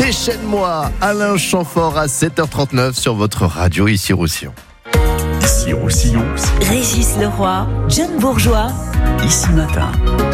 Déchaîne-moi, Alain Chamfort à 7h39 sur votre radio ici Roussillon. Ici Roussillon, Régis Leroy, John Bourgeois. ici matin.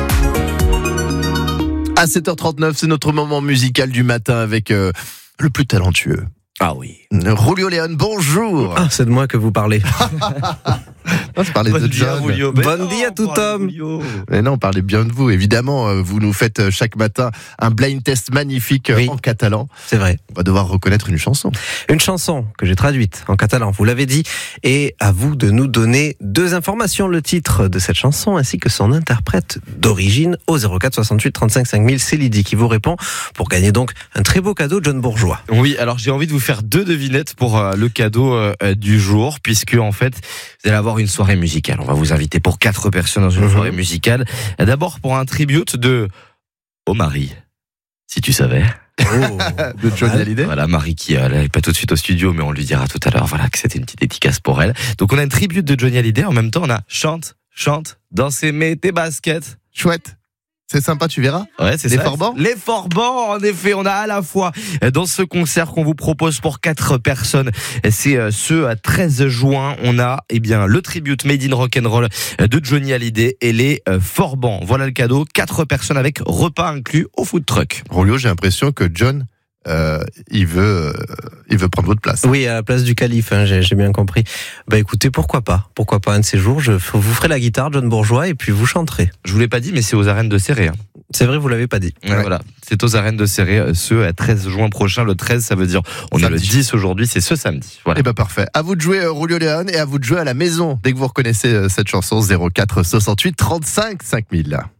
À 7h39, c'est notre moment musical du matin avec le plus talentueux. Ah oui. Julio Léon, bonjour. Ah, c'est de moi que vous parlez. On se parlait de John. Bon dia tout homme. Mais non, on parlait bien de vous. Évidemment, vous nous faites chaque matin un blind test magnifique Oui. en catalan. C'est vrai. On va devoir reconnaître une chanson. Une chanson que j'ai traduite en catalan, vous l'avez dit. Et à vous de nous donner deux informations, le titre de cette chanson ainsi que son interprète d'origine au 04 68 35 5000. C'est Lydie qui vous répond pour gagner donc un très beau cadeau John Bourgeois. Oui, alors j'ai envie de vous faire deux devinettes pour le cadeau du jour, puisque en fait, vous allez avoir une soirée musicale. On va vous inviter pour 4 personnes dans une soirée musicale. D'abord pour un tribute de Oh Marie, si tu savais. De Johnny Hallyday. Voilà, Marie qui n'est pas tout de suite au studio, mais on lui dira tout à l'heure voilà, que c'était une petite dédicace pour elle. Donc on a une tribute de Johnny Hallyday, en même temps on a chante, danser, mets tes baskets. Chouette. C'est sympa, tu verras. Ouais, c'est Les ça. Forbans. Les Forbans, en effet, on a à la fois dans ce concert qu'on vous propose pour 4 personnes, c'est ce 13 juin, on a le tribute Made in Rock'n'Roll de Johnny Hallyday et les Forbans. Voilà le cadeau, 4 personnes avec repas inclus au food truck. Julio, j'ai l'impression que John, il veut prendre votre place. Oui, à la place du calife, hein, j'ai bien compris. Bah écoutez, pourquoi pas un de ces jours, vous ferez la guitare John Bourgeois et puis vous chanterez. Je vous l'ai pas dit, mais c'est aux arènes de Céré. C'est vrai, vous l'avez pas dit. Ouais. Voilà, c'est aux arènes de Céré, ce 13 juin prochain. Le 13, ça veut dire, on est le 10 aujourd'hui, c'est ce samedi. Voilà. Eh ben parfait. À vous de jouer Julio Léon et à vous de jouer à la maison dès que vous reconnaissez cette chanson 04 68 35 5000.